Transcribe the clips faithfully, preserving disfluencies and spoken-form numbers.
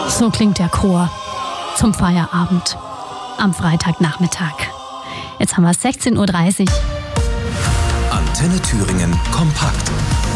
So klingt der Chor zum Feierabend am Freitagnachmittag. Jetzt haben wir es sechzehn Uhr dreißig. Antenne Thüringen kompakt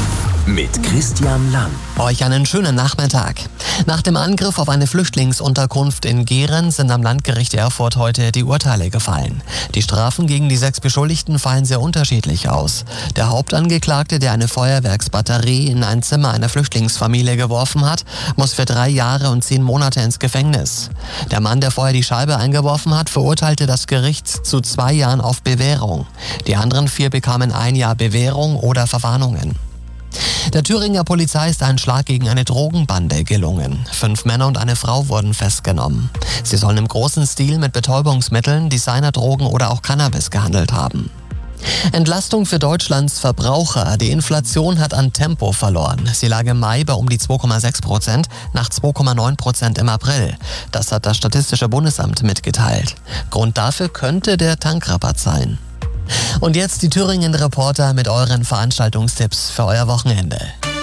mit Christian Lang. Euch einen schönen Nachmittag. Nach dem Angriff auf eine Flüchtlingsunterkunft in Gehren sind am Landgericht Erfurt heute die Urteile gefallen. Die Strafen gegen die sechs Beschuldigten fallen sehr unterschiedlich aus. Der Hauptangeklagte, der eine Feuerwerksbatterie in ein Zimmer einer Flüchtlingsfamilie geworfen hat, muss für drei Jahre und zehn Monate ins Gefängnis. Der Mann, der vorher die Scheibe eingeworfen hat, verurteilte das Gericht zu zwei Jahren auf Bewährung. Die anderen vier bekamen ein Jahr Bewährung oder Verwarnungen. Der Thüringer Polizei ist ein Schlag gegen eine Drogenbande gelungen. Fünf Männer und eine Frau wurden festgenommen. Sie sollen im großen Stil mit Betäubungsmitteln, Designerdrogen oder auch Cannabis gehandelt haben. Entlastung für Deutschlands Verbraucher. Die Inflation hat an Tempo verloren. Sie lag im Mai bei um die zwei Komma sechs Prozent, nach zwei Komma neun Prozent im April. Das hat das Statistische Bundesamt mitgeteilt. Grund dafür könnte der Tankrabatt sein. Und jetzt die Thüringen-Reporter mit euren Veranstaltungstipps für euer Wochenende.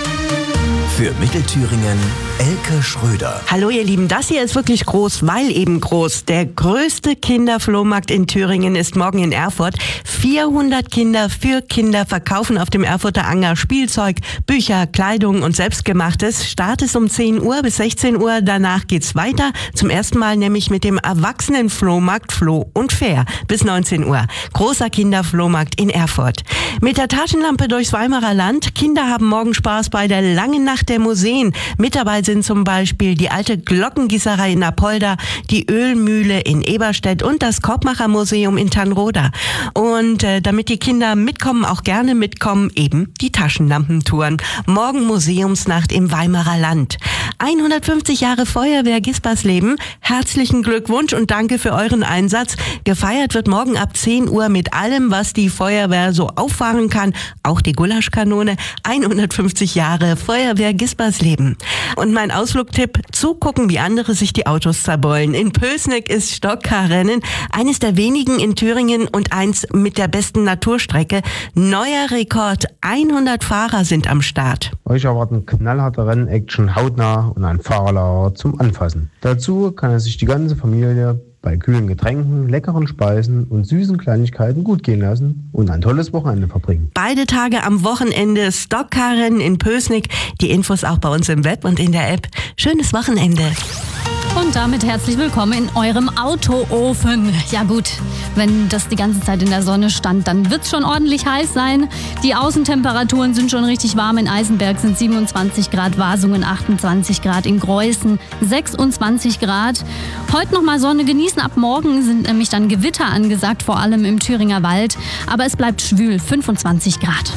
Für Mittelthüringen Elke Schröder. Hallo ihr Lieben, das hier ist wirklich groß, weil eben groß. Der größte Kinderflohmarkt in Thüringen ist morgen in Erfurt. vierhundert Kinder für Kinder verkaufen auf dem Erfurter Anger Spielzeug, Bücher, Kleidung und Selbstgemachtes. Start ist um zehn Uhr bis sechzehn Uhr, danach geht's weiter. Zum ersten Mal nämlich mit dem Erwachsenenflohmarkt Floh und Fair bis neunzehn Uhr. Großer Kinderflohmarkt in Erfurt. Mit der Taschenlampe durchs Weimarer Land. Kinder haben morgen Spaß bei der langen Nacht der Museen. Mit dabei sind zum Beispiel die alte Glockengießerei in Apolda, die Ölmühle in Eberstedt und das Korbmachermuseum in Tannroda. Und äh, damit die Kinder mitkommen, auch gerne mitkommen, eben die Taschenlampentouren. Morgen Museumsnacht im Weimarer Land. hundertfünfzig Jahre Feuerwehr Gispersleben. Herzlichen Glückwunsch und danke für euren Einsatz. Gefeiert wird morgen ab zehn Uhr mit allem, was die Feuerwehr so auffahren kann. Auch die Gulaschkanone. hundertfünfzig Jahre Feuerwehr Gispersleben. Und mein Ausflugtipp: zugucken, wie andere sich die Autos zerbeulen. In Pößneck ist Stockkarrennen eines der wenigen in Thüringen und eins mit der besten Naturstrecke. Neuer Rekord, hundert Fahrer sind am Start. Euch erwarten knallharte Rennen-Action hautnah und ein Fahrerlager zum Anfassen. Dazu kann es sich die ganze Familie bei kühlen Getränken, leckeren Speisen und süßen Kleinigkeiten gut gehen lassen und ein tolles Wochenende verbringen. Beide Tage am Wochenende Stockkarrennen in Pößneck. Die Infos auch bei uns im Web und in der App. Schönes Wochenende. Und damit herzlich willkommen in eurem Autoofen. Ja gut, wenn das die ganze Zeit in der Sonne stand, dann wird es schon ordentlich heiß sein. Die Außentemperaturen sind schon richtig warm. In Eisenberg sind siebenundzwanzig Grad, Wasungen achtundzwanzig Grad, in Greußen sechsundzwanzig Grad. Heute nochmal Sonne genießen. Ab morgen sind nämlich dann Gewitter angesagt, vor allem im Thüringer Wald. Aber es bleibt schwül, fünfundzwanzig Grad.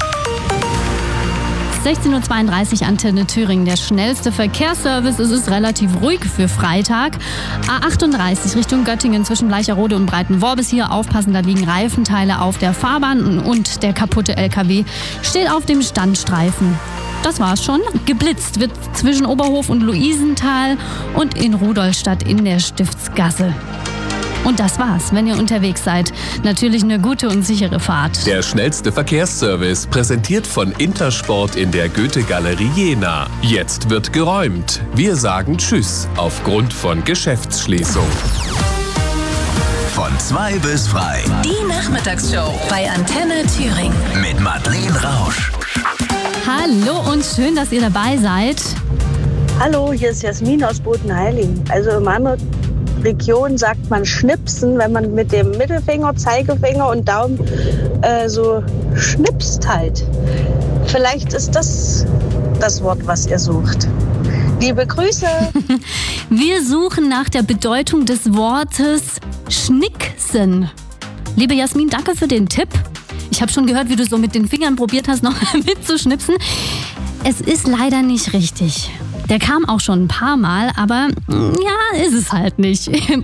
sechzehn Uhr zweiunddreißig, Antenne Thüringen, der schnellste Verkehrsservice. Es ist relativ ruhig für Freitag. A achtunddreißig Richtung Göttingen zwischen Bleicherode und Breitenworbis. Hier aufpassen, da liegen Reifenteile auf der Fahrbahn und der kaputte L K W steht auf dem Standstreifen. Das war's schon. Geblitzt wird zwischen Oberhof und Luisenthal und in Rudolstadt in der Stiftsgasse. Und das war's, wenn ihr unterwegs seid. Natürlich eine gute und sichere Fahrt. Der schnellste Verkehrsservice, präsentiert von Intersport in der Goethe-Galerie Jena. Jetzt wird geräumt. Wir sagen Tschüss aufgrund von Geschäftsschließung. Von zwei bis frei. Die Nachmittagsshow bei Antenne Thüringen. Mit Madeleine Rausch. Hallo und schön, dass ihr dabei seid. Hallo, hier ist Jasmin aus Bodenheiligen. Also in meiner Region sagt man schnipsen, wenn man mit dem Mittelfinger, Zeigefinger und Daumen äh, so schnipst halt. Vielleicht ist das das Wort, was ihr sucht. Liebe Grüße. Wir suchen nach der Bedeutung des Wortes schnicksen. Liebe Jasmin, danke für den Tipp. Ich habe schon gehört, wie du so mit den Fingern probiert hast, noch mitzuschnipsen. Es ist leider nicht richtig. Der kam auch schon ein paar Mal, aber ja, ist es halt nicht.